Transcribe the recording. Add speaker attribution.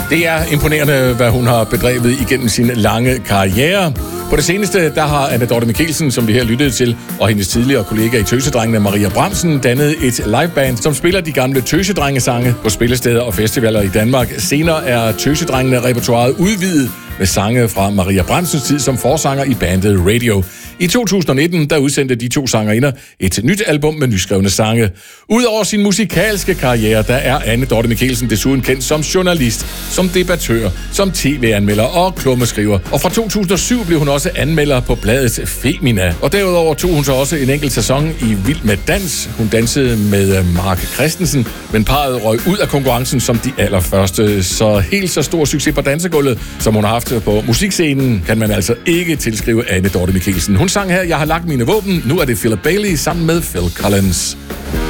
Speaker 1: Det er imponerende, hvad hun har bedrevet igennem sin lange karriere. På det seneste, der har Anne Dorthe Michelsen, som vi her lyttede til, og hendes tidligere kollega i Tøsedrengene, Maria Bramsen, dannet et liveband, som spiller de gamle Tøsedrengesange på spillesteder og festivaler i Danmark. Senere er Tøsedrengene-repertoiret udvidet med sange fra Maria Bramsens tid som forsanger i bandet Radio. I 2019, der udsendte de to sangerinder et nyt album med nyskrevne sange. Udover sin musikalske karriere, der er Anne Dorthe Michelsen desuden kendt som journalist, som debattør, som tv-anmelder og klummeskriver. Og fra 2007 blev hun også anmelder på bladet Femina. Og derudover tog hun så også en enkelt sæson i Vild med Dans. Hun dansede med Mark Christensen, men parret røg ud af konkurrencen som de allerførste. Så helt så stor succes på dansegulvet, som hun har haft på musikscenen, kan man altså ikke tilskrive Anne Dorthe Michelsen. Hun sang her, Jeg har lagt mine våben. Nu er det Philip Bailey sammen med Phil Collins.